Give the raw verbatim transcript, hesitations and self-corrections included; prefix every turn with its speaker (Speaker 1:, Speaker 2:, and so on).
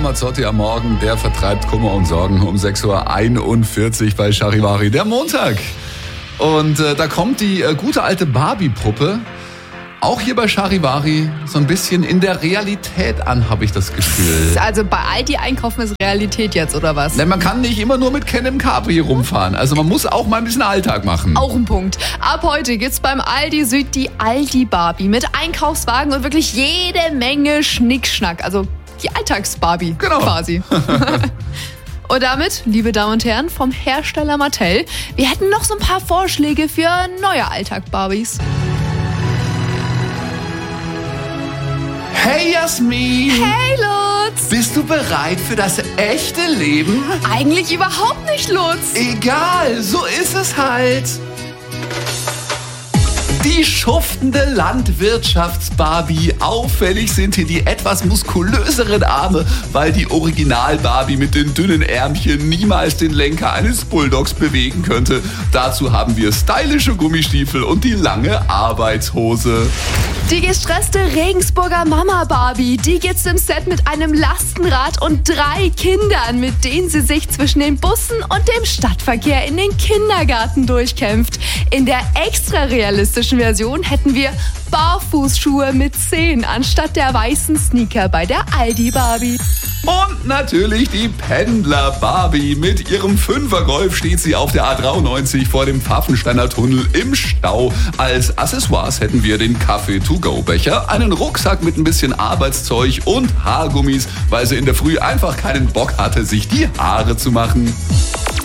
Speaker 1: Ramazzotti am Morgen, der vertreibt Kummer und Sorgen um sechs Uhr einundvierzig bei Charivari, der Montag. Und äh, da kommt die äh, gute alte Barbie-Puppe auch hier bei Charivari so ein bisschen in der Realität an, habe ich das Gefühl.
Speaker 2: Also bei Aldi einkaufen ist Realität jetzt, oder was?
Speaker 1: Denn man kann nicht immer nur mit Ken im Cabri rumfahren. Also man muss auch mal ein bisschen Alltag machen.
Speaker 2: Auch ein Punkt. Ab heute gibt's beim Aldi Süd die Aldi Barbie mit Einkaufswagen und wirklich jede Menge Schnickschnack. Also die Alltags-Barbie
Speaker 1: Genau.
Speaker 2: quasi. Und damit, liebe Damen und Herren, vom Hersteller Mattel, wir hätten noch so ein paar Vorschläge für neue Alltag-Barbies.
Speaker 1: Hey Jasmin!
Speaker 2: Hey Lutz!
Speaker 1: Bist du bereit für das echte Leben?
Speaker 2: Eigentlich überhaupt nicht, Lutz.
Speaker 1: Egal, so ist es halt. Die schuftende Landwirtschafts-Barbie. Auffällig sind hier die etwas muskulöseren Arme, weil die Original-Barbie mit den dünnen Ärmchen niemals den Lenker eines Bulldogs bewegen könnte. Dazu haben wir stylische Gummistiefel und die lange Arbeitshose.
Speaker 2: Die gestresste Regensburger Mama Barbie, die gibt's im Set mit einem Lastenrad und drei Kindern, mit denen sie sich zwischen den Bussen und dem Stadtverkehr in den Kindergarten durchkämpft. In der extra realistischen Version hätten wir Barfußschuhe mit Zehen anstatt der weißen Sneaker bei der Aldi Barbie.
Speaker 1: Und natürlich die Pendler-Barbie. Mit ihrem Fünfer-Golf steht sie auf der A dreiundneunzig vor dem Pfaffensteiner Tunnel im Stau. Als Accessoires hätten wir den Kaffee-to-go-Becher, einen Rucksack mit ein bisschen Arbeitszeug und Haargummis, weil sie in der Früh einfach keinen Bock hatte, sich die Haare zu machen.